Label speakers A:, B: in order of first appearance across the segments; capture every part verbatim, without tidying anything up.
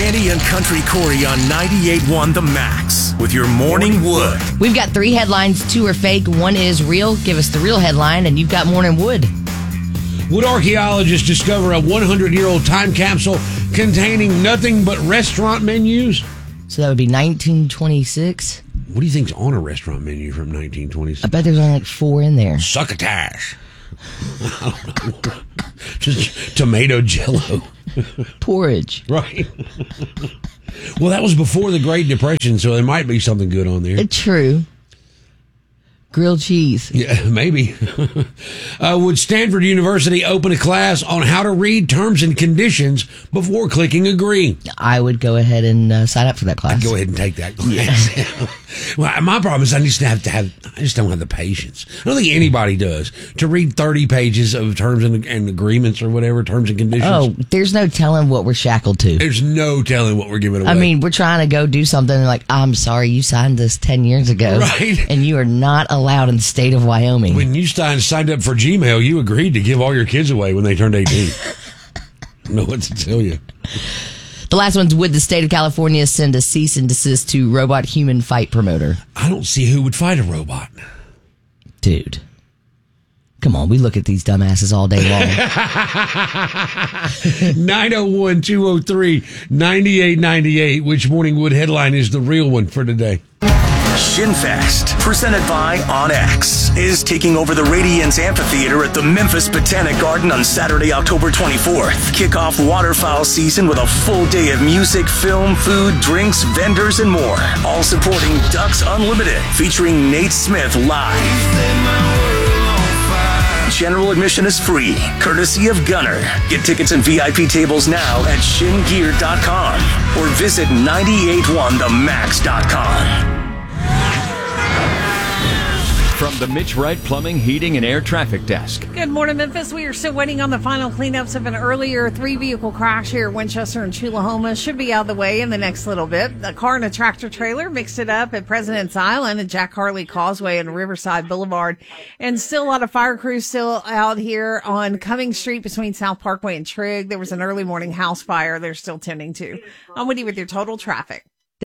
A: Sandy and Country Corey on ninety-eight point one The Max with your Morning Wood.
B: We've got three headlines. Two are fake. One is real. Give us the real headline, and you've got Morning Wood.
C: Would archaeologists discover a hundred-year-old time capsule containing nothing but restaurant menus?
B: So that would be nineteen twenty-six.
C: What do you think's on a restaurant menu from nineteen twenty-six?
B: I bet there's only like four in there.
C: Succotash. I don't know. Just tomato jello.
B: Porridge.
C: Right. Well, that was before the Great Depression, so there might be something good on there.
B: True. Grilled cheese.
C: Yeah, maybe. uh, would Stanford University open a class on how to read terms and conditions before clicking agree?
B: I would go ahead and uh, sign up for that class.
C: I'd go ahead and take that class. Yeah. Well, my problem is I just have to have. I just don't have the patience. I don't think anybody does to read thirty pages of terms and, and agreements or whatever, terms and conditions.
B: Oh, there's no telling what we're shackled to.
C: There's no telling what we're giving away.
B: I mean, we're trying to go do something and like, I'm sorry, you signed this ten years ago.
C: Right.
B: And you are not allowed in the state of Wyoming.
C: When you signed, signed up for Gmail, you agreed to give all your kids away when they turned eighteen. I don't know what to tell you.
B: The last one's, would the state of California send a cease and desist to robot human fight promoter?
C: I don't see who would fight a robot.
B: Dude. Come on, we look at these dumbasses all day long.
C: nine oh one, two oh three, nine eight nine eight. Which Morning Wood headline is the real one for today?
A: Shinfest, presented by OnX, is taking over the Radiance Amphitheater at the Memphis Botanic Garden on Saturday, October twenty-fourth. Kick off waterfowl season with a full day of music, film, food, drinks, vendors, and more. All supporting Ducks Unlimited, featuring Nate Smith live. General admission is free, courtesy of Gunner. Get tickets and V I P tables now at shin gear dot com or visit nine eight one the max dot com.
D: From the Mitch Wright Plumbing, Heating, and Air Traffic Desk.
E: Good morning, Memphis. We are still waiting on the final cleanups of an earlier three-vehicle crash here at Winchester and Tullahoma. Should be out of the way in the next little bit. A car and a tractor trailer mixed it up at President's Island and Jack Harley Causeway and Riverside Boulevard. And still a lot of fire crews still out here on Cummings Street between South Parkway and Trigg. There was an early morning house fire they're still tending to. I'm with you with your total traffic.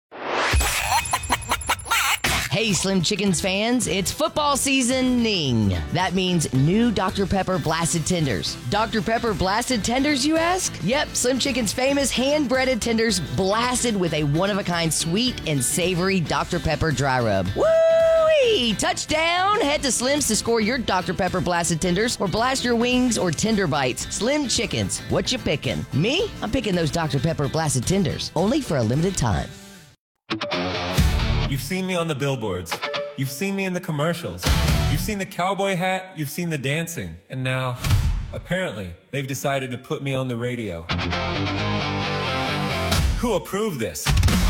B: Hey, Slim Chickens fans, it's football seasoning. That means new Doctor Pepper Blasted Tenders. Doctor Pepper Blasted Tenders, you ask? Yep, Slim Chickens' famous hand-breaded tenders blasted with a one-of-a-kind sweet and savory Doctor Pepper dry rub. Woo-wee! Touchdown! Head to Slim's to score your Doctor Pepper Blasted Tenders or blast your wings or tender bites. Slim Chickens, what you picking? Me? I'm picking those Doctor Pepper Blasted Tenders, only for a limited time.
F: You've seen me on the billboards. You've seen me in the commercials. You've seen the cowboy hat. You've seen the dancing. And now, apparently, they've decided to put me on the radio. Who approved this?